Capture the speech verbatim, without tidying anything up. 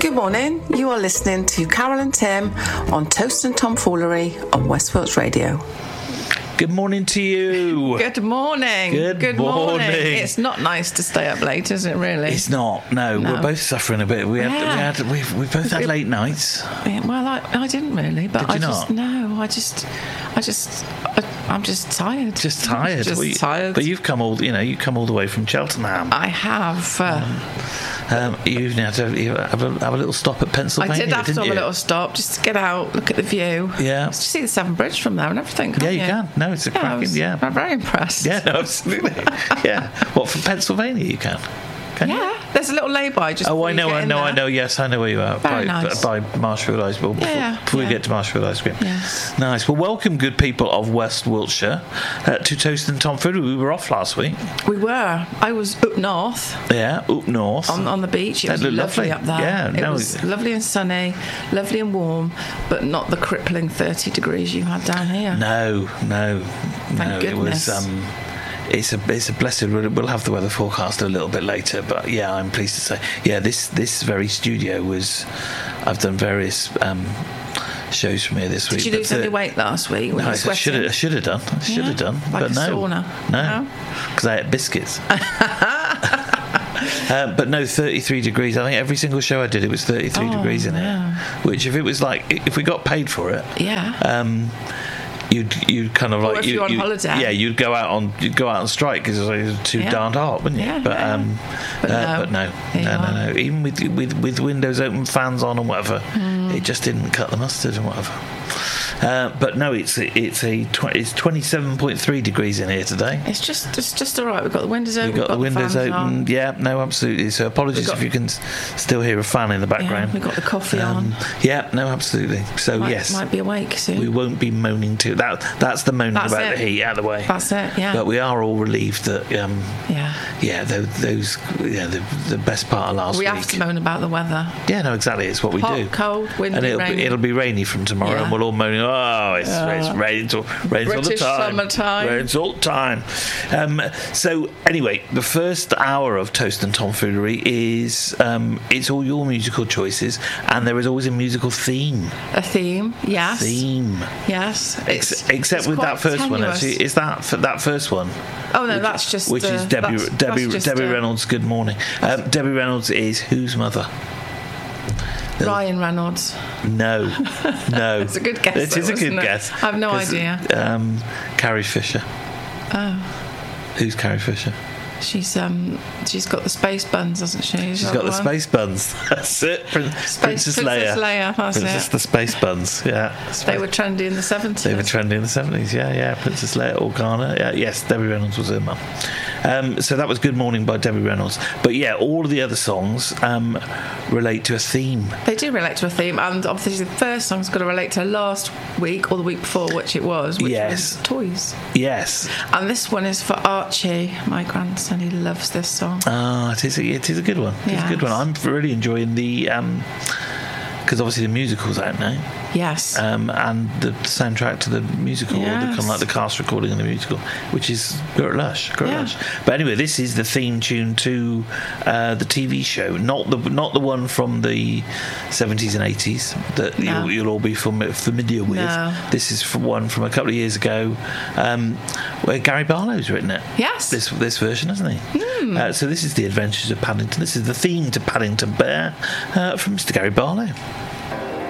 Good morning. You are listening to Carol and Tim on Toast and Tomfoolery on West Wilts Radio. Good morning to you. Good morning. Good, Good morning. morning. It's not nice to stay up late, is it? Really? It's not. No, No. we're both suffering a bit. We had, Yeah. we had we've, we both had late nights. Yeah, well, I, I didn't really, but Did you I just not? no. I just, I just, I, I'm just tired. Just tired. Just Well, you- tired. But you've come all, you know, you come all the way from Cheltenham. I have. Uh, Um, you had to have, you have, a, have a little stop at I Pennsylvania, did have to didn't have you? a little stop just to get out, look at the view. Yeah. Just see the Severn Bridge from there and everything. Yeah, can't you can. No, it's a Yeah, I cracking. was, Yeah. I'm very impressed. Yeah, no, absolutely. Yeah. What, from Pennsylvania you can? Can you? Yeah, there's a little lay-by just Oh, before I you know, get I in know, I there. know. Yes, I know where you are. Very by, nice. by Marshfield Ice Cream. Before, Yeah, before yeah. we get to Marshfield Ice Cream. Yes. Nice. Well, welcome, good people of West Wiltshire, uh, to Toast and Tomfoolery. We were off last week. We were. I was up north Yeah, up north. on, on the beach. It That was looked lovely, lovely. up there. Yeah, it no, was it- lovely and sunny, lovely and warm, but not the crippling thirty degrees you had down here. No, no, Thank no. goodness. It was. Um, it's a it's a blessed. We'll, we'll have the weather forecast a little bit later, but yeah, I'm pleased to say, yeah, this this very studio was. I've done various. Um, shows from here this Did week. you but lose the- any weight last week? Were No, you I sweating? should have. I should have done. I should Yeah, have done, like but a no, sauna. no, No? because I ate biscuits. Uh, but no, thirty-three degrees. I think every single show I did, it was thirty-three Oh, degrees in wow. it. Which, if it was like, if we got paid for it, Yeah. um, you'd you'd kind of Or like if you, you're on you- holiday. yeah, you'd go out on you'd go out on strike because it was too Yeah. darned hot, wouldn't you? Yeah, but yeah. um, But uh, no. but no, Here you no, no, are. no. Even with with with windows open, fans on, and whatever, Hmm. it just didn't cut the mustard and whatever. Uh, but no, it's it's a tw- it's twenty-seven point three degrees in here today. It's just it's just all right. We've got the windows open. We've got the windows fans open. on. Yeah, no, absolutely. So apologies We've got- if you can s- still hear a fan in the Yeah, background. we've got the coffee Um, on. Yeah, no, absolutely. So Might, yes, might be awake soon. we won't be moaning too. That that's the moaning That's about it. the heat out of the way. That's it. Yeah. But we are all relieved that um, yeah. yeah, those, those yeah, the, the best part of last We week. have to moan about the weather. Yeah, no, exactly. It's what we Hot, do. cold, windy, and it'll rainy. be it'll be rainy from tomorrow, Yeah. and we'll all moaning. Oh, it's, it's rains all rains all the British time. summertime. Rains all the time. Um, so anyway, the first hour of Toast and Tomfoolery is um, it's all your musical choices, and there is always a musical theme. A theme. Yes. Theme. Yes. Ex- It's, except it's with quite that first one, tenuous. actually, is that for that first one? Oh no, that's just Which uh, is Debbie that's- Debbie that's just, Debbie uh, Reynolds. Good morning. Um, Debbie Reynolds is whose mother? Ryan Reynolds. No, no. It's a good guess, It though, is a good isn't it? guess. I have no 'Cause, idea. Um, Carrie Fisher. Oh, Who's Carrie Fisher? she's um she's got the space buns, hasn't she? Is She's that got the one? space buns. That's it. Prin- Princess, Princess Leia. Leia, that's Princess it. the space buns. Yeah. They were trendy in the seventies. They were trendy in the seventies. Yeah, yeah. Princess Leia Organa. Yeah, yes. Debbie Reynolds was her mum. Um, so that was Good Morning by Debbie Reynolds. But yeah, all of the other songs um, relate to a theme. They do relate to a theme, and obviously the first song's got to relate to last week or the week before, which it was, which Yes. was Toys. Yes. And this one is for Archie, my grandson. He loves this song. Ah, it is. A, it is a good one. It's a good one. Yes. I'm really enjoying the because obviously the musical's out now, Yes. um, and the soundtrack to the musical, or the kind of Yes. like the cast recording of the musical, which is Gert Lush. Gert Yeah. Lush. But anyway, this is the theme tune to uh, the T V show, not the not the one from the seventies and eighties that No. you'll, you'll all be fam- familiar with. No. This is from one from a couple of years ago, um, where Gary Barlow's written it. Yes. This this version, hasn't he? Hmm. Uh, so this is the Adventures of Paddington. This is the theme to Paddington Bear uh, from Mister Gary Barlow.